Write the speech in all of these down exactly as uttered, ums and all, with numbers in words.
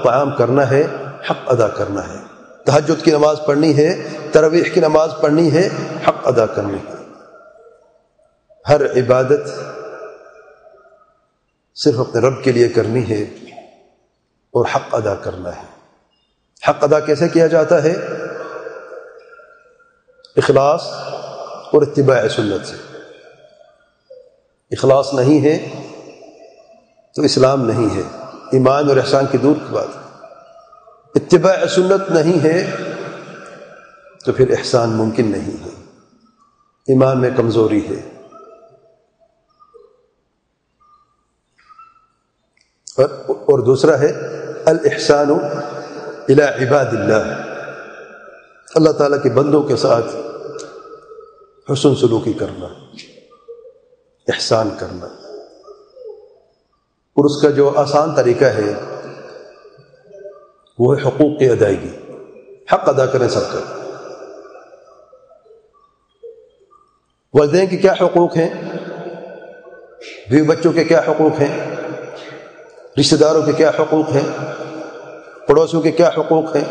طعام کرنا ہے، حق ادا کرنا ہے۔ تہجد کی نماز پڑھنی ہے، تراویح کی نماز پڑھنی ہے، حق ادا کرنی ہے۔ ہر عبادت صرف اپنے رب کے لیے کرنی ہے اور حق ادا کرنا ہے۔ حق ادا کیسے کیا جاتا ہے؟ اخلاص اور اتباع سنت سے۔ اخلاص نہیں ہے تو اسلام نہیں ہے، ایمان اور احسان کی دور کی بات ہے۔ اتباع سنت نہیں ہے تو پھر احسان ممکن نہیں ہے، ایمان میں کمزوری ہے۔ اور, اور دوسرا ہے الاحسان الی عباد اللہ، اللہ تعالیٰ کے بندوں کے ساتھ حسن سلوکی کرنا، احسان کرنا۔ اور اس کا جو آسان طریقہ ہے وہ ہے حقوق کی ادائیگی، حق ادا کریں سب کا۔ والدین کے کیا حقوق ہیں، بیوی بچوں کے کیا حقوق ہیں، رشتہ داروں کے کیا حقوق ہیں، پڑوسیوں کے کیا حقوق ہیں،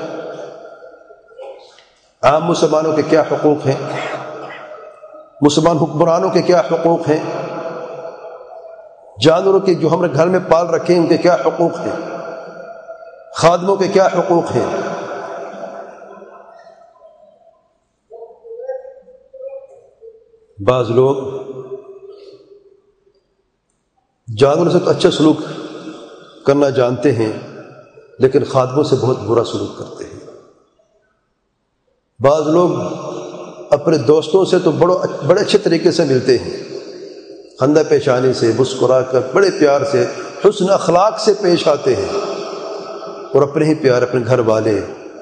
عام مسلمانوں کے کیا حقوق ہیں، مسلمان حکمرانوں کے کیا حقوق ہیں، جانوروں کے جو ہم نے گھر میں پال رکھے ہیں ان کے کیا حقوق ہیں، خادموں کے کیا حقوق ہیں۔ بعض لوگ جانوروں سے تو اچھا سلوک کرنا جانتے ہیں لیکن خادموں سے بہت برا سلوک کرتے ہیں۔ بعض لوگ اپنے دوستوں سے تو بڑے بڑے اچھے طریقے سے ملتے ہیں، خندہ پیشانی سے، مسکرا کر، بڑے پیار سے، حسن اخلاق سے پیش آتے ہیں، اور اپنے ہی پیار اپنے گھر والے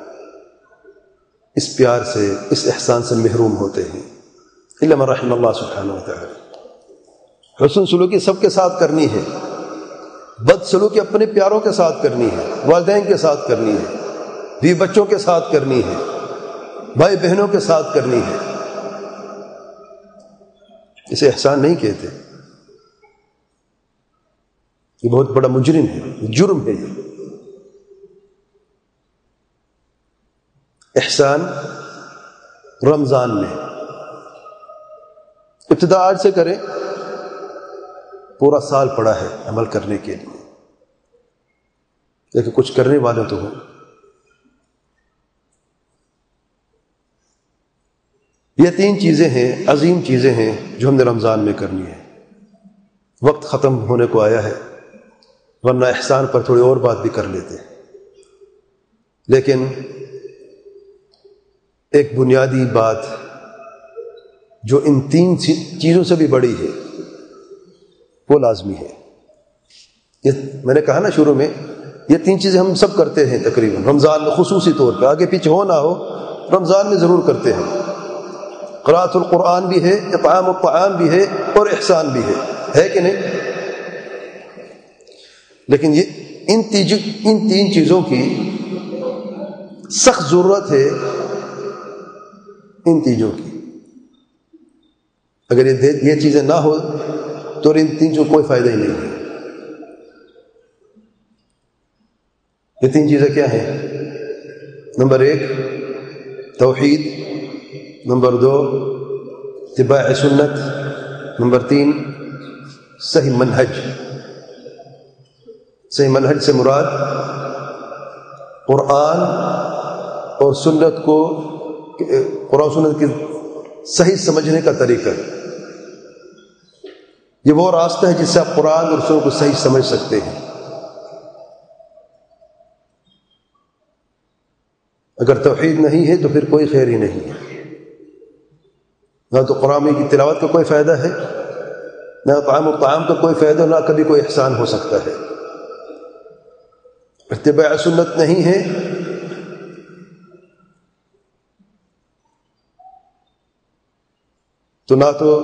اس پیار سے، اس احسان سے محروم ہوتے ہیں۔ الا من رحم اللہ سبحانہ وتعالی۔ حسن سلوکی سب کے ساتھ کرنی ہے، بد سلوکی اپنے پیاروں کے ساتھ کرنی ہے، والدین کے ساتھ کرنی ہے، بیوی بچوں کے ساتھ کرنی ہے، بھائی بہنوں کے ساتھ کرنی ہے۔ اسے احسان نہیں کہتے، یہ بہت بڑا مجرم ہے، جرم ہے یہ۔ احسان رمضان میں ابتدا آج سے کریں، پورا سال پڑا ہے عمل کرنے کے لیے، لیکن کچھ کرنے والے تو ہوں۔ یہ تین چیزیں ہیں، عظیم چیزیں ہیں جو ہم نے رمضان میں کرنی ہے۔ وقت ختم ہونے کو آیا ہے، ورنہ احسان پر تھوڑی اور بات بھی کر لیتے، لیکن ایک بنیادی بات جو ان تین چیزوں سے بھی بڑی ہے وہ لازمی ہے۔ یہ میں نے کہا نا شروع میں، یہ تین چیزیں ہم سب کرتے ہیں تقریباً رمضان میں، خصوصی طور پہ، آگے پیچھے ہو نہ ہو رمضان میں ضرور کرتے ہیں۔ قراءۃ القرآن بھی ہے، اطعام الطعام بھی ہے، اور احسان بھی ہے، ہے کہ نہیں؟ لیکن یہ ان تیج ان تین چیزوں کی سخت ضرورت ہے، ان تیجوں کی۔ اگر یہ یہ چیزیں نہ ہو تو ان تین چیزوں کوئی فائدہ ہی نہیں ہے۔ یہ تین چیزیں کیا ہیں؟ نمبر ایک توحید، نمبر دو اتباع سنت، نمبر تین صحیح منہج۔ صحیح منہج سے مراد قرآن اور سنت کو، قرآن سنت کی صحیح سمجھنے کا طریقہ۔ یہ وہ راستہ ہے جس سے آپ قرآن اور سنت کو صحیح سمجھ سکتے ہیں۔ اگر توحید نہیں ہے تو پھر کوئی خیر ہی نہیں ہے، نہ تو قرآن کی تلاوت کا کوئی فائدہ ہے، نہ طعام الطعام کا کوئی فائدہ، نہ کبھی کوئی احسان ہو سکتا ہے۔ اتباع سنت نہیں ہے تو نہ تو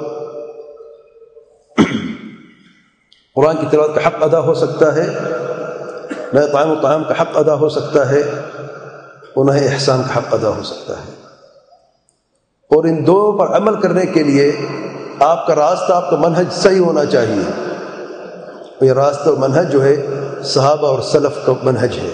قرآن کی تلاوت کا حق ادا ہو سکتا ہے، نہ طعام و طعام کا حق ادا ہو سکتا ہے، اور نہ احسان کا حق ادا ہو سکتا ہے۔ اور ان دو پر عمل کرنے کے لیے آپ کا راستہ، آپ کا منہج صحیح ہونا چاہیے۔ یہ راستہ اور منہج جو ہے صحابہ اور سلف کا منہج ہے۔